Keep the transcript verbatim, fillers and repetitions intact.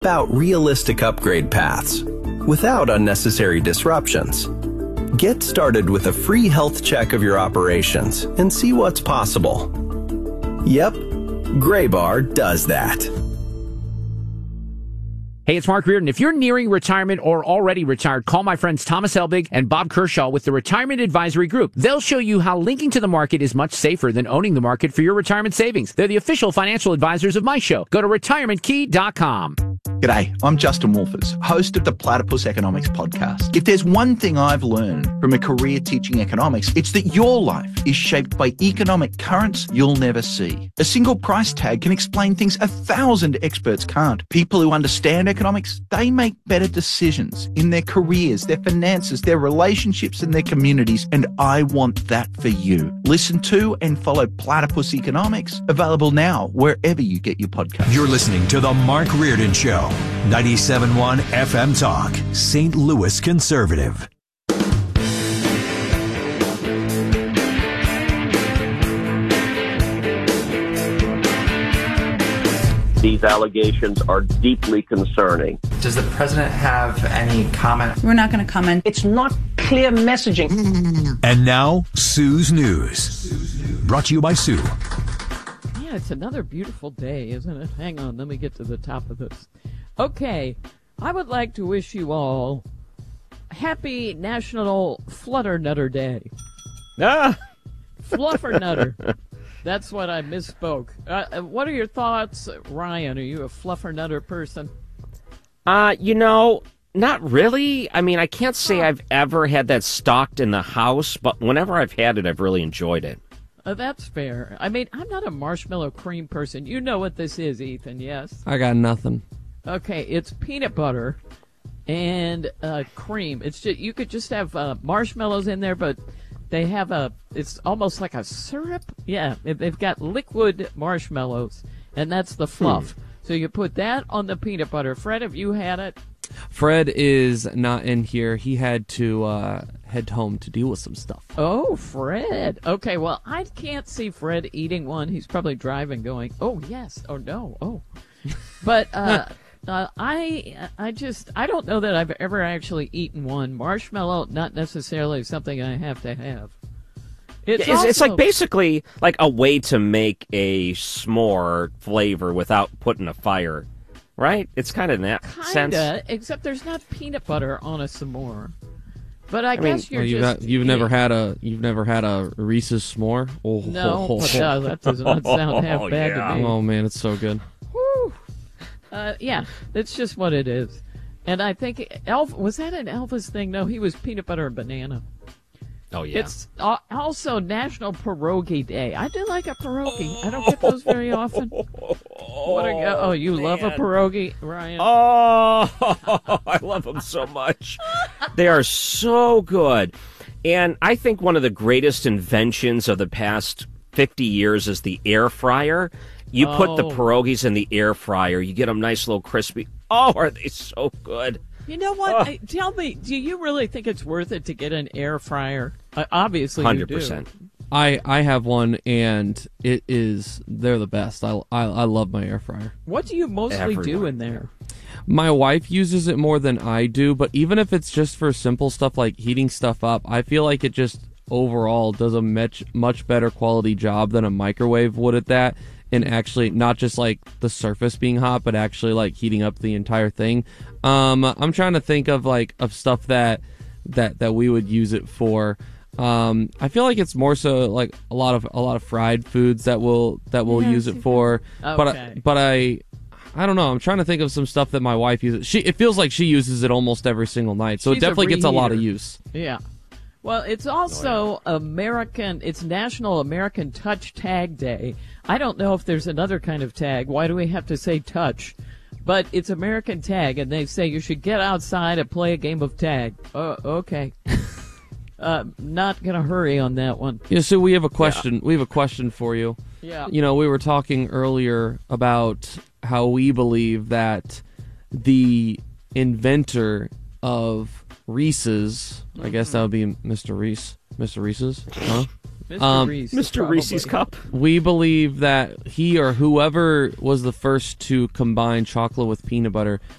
About realistic upgrade paths without unnecessary disruptions. Get started with a free health check of your operations and see what's possible. Yep, Graybar does that. Hey, it's Mark Reardon. If you're nearing retirement or already retired, call my friends Thomas Helbig and Bob Kershaw with the Retirement Advisory Group. They'll show you how linking to the market is much safer than owning the market for your retirement savings. They're the official financial advisors of my show. Go to retirement key dot com. G'day, I'm Justin Wolfers, host of the Platypus Economics podcast. If there's one thing I've learned from a career teaching economics, it's that your life is shaped by economic currents you'll never see. A single price tag can explain things a thousand experts can't. People who understand economics, they make better decisions in their careers, their finances, their relationships, and their communities, and I want that for you. Listen to and follow Platypus Economics, available now wherever you get your podcasts. You're listening to The Mark Reardon Show, ninety-seven point one F M Talk, Saint Louis Conservative. These allegations are deeply concerning. Does the president have any comment? We're not going to comment. It's not clear messaging. No, no, no, no, no. And now, Sue's News. Brought to you by Sue. Yeah, it's another beautiful day, isn't it? Hang on, let me get to the top of this. Okay, I would like to wish you all happy National Flutternutter Day. Ah! Fluffernutter. That's what I misspoke. Uh, what are your thoughts, Ryan? Are you a fluffernutter person? Uh, you know, not really. I mean, I can't say I've ever had that stocked in the house, but whenever I've had it, I've really enjoyed it. Uh, that's fair. I mean, I'm not a marshmallow cream person. You know what this is, Ethan, yes? I got nothing. Okay, it's peanut butter and uh, cream. It's just, you could just have uh, marshmallows in there, but they have a, it's almost like a syrup. Yeah, they've got liquid marshmallows, and that's the fluff. Hmm. So you put that on the peanut butter. Fred, have you had it? Fred is not in here. He had to uh, head home to deal with some stuff. Oh, Fred. Okay, well, I can't see Fred eating one. He's probably driving going, oh, yes, or no, oh. But uh, uh, I I just, I don't know that I've ever actually eaten one. Marshmallow, not necessarily something I have to have. It's, yeah, it's, also, it's like basically like a way to make a s'more flavor without putting a fire, right? It's kind of in that kinda, sense. Kinda, except there's not peanut butter on a s'more. But I, I mean, guess you're well, you've just... Got, you've never had a you've never had a Reese's s'more? Oh, no, oh, oh, but, uh, that does not sound half oh, bad yeah. to me. Oh, man, it's so good. Whew. Uh, yeah, it's just what it is. And I think, Elf was that an Elvis thing? No, he was peanut butter and banana. Oh, yeah. It's uh, also National Pierogi Day. I do like a pierogi. I don't get those very often. What a, oh, you man. love a pierogi, Ryan? Oh, I love them so much. They are so good. And I think one of the greatest inventions of the past fifty years is the air fryer. You oh. put the pierogies in the air fryer. You get them nice, little crispy. Oh, are they so good? You know what? Oh. I, tell me, do you really think it's worth it to get an air fryer? Uh, obviously, one hundred you percent. do. I, I have one, and it is, they're the best. I, I, I love my air fryer. What do you mostly Everyone. do in there? My wife uses it more than I do, but even if it's just for simple stuff like heating stuff up, I feel like it just overall does a much, much better quality job than a microwave would at that. And actually, not just like the surface being hot, but actually like heating up the entire thing. Um, I'm trying to think of like of stuff that that that we would use it for. Um, I feel like it's more so like a lot of a lot of fried foods that we'll that we'll Yeah, use it for. okay. But I, but I I don't know. I'm trying to think of some stuff that my wife uses. She it feels like she uses it almost every single night, so She's it definitely a gets a lot of reheater. use. Yeah. Well, it's also oh, yeah. American, it's National American Touch Tag Day. I don't know if there's another kind of tag. Why do we have to say touch? But it's American Tag, and they say you should get outside and play a game of tag. Oh, okay. uh, not going to hurry on that one. Yeah, so we have a question. Yeah. We have a question for you. Yeah. You know, we were talking earlier about how we believe that the inventor of Reese's, I guess that would be Mister Reese. Mister Reese's, huh? Mister Um, Reese. Mister probably. Reese's Cup. We believe that he or whoever was the first to combine chocolate with peanut butter